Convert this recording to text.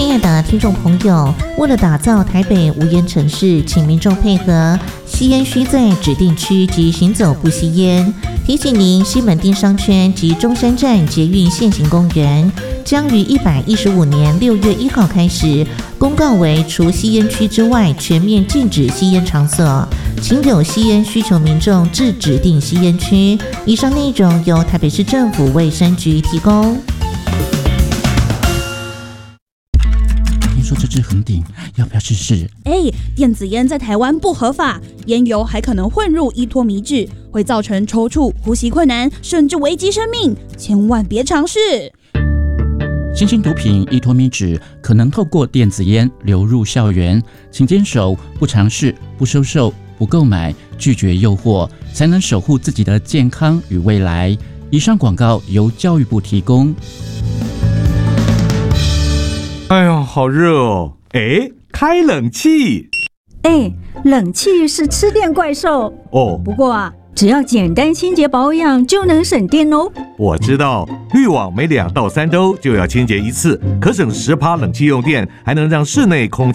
亲爱的听众朋友，为了打造台北无烟城市，请民众配合，吸烟需在指定区及行走不吸烟。提醒您，西门町商圈及中山站捷运现行公园将于115年6月1号开始公告为除吸烟区之外全面禁止吸烟场所，请有吸烟需求民众至指定吸烟区。以上内容由台北市政府卫生局提供。 听说这支横顶，要不要试试？ 电子烟在台湾不合法，烟油还可能混入依托米脂，会造成抽搐、呼吸困难，甚至危及生命，千万别尝试。 新兴毒品依托米脂可能透过电子烟流入校园，请坚守不尝试、不收受、不购买，拒绝诱惑，才能守护自己的健康与未来。以上广告由教育部提供。 哎呦，好热哦！开冷气。 冷气是吃电怪兽哦。 不过只要简单清洁保养就能省电哦。 我知道，滤网每2到3周就要清洁一次，可省10%冷气用电，还能让室内空气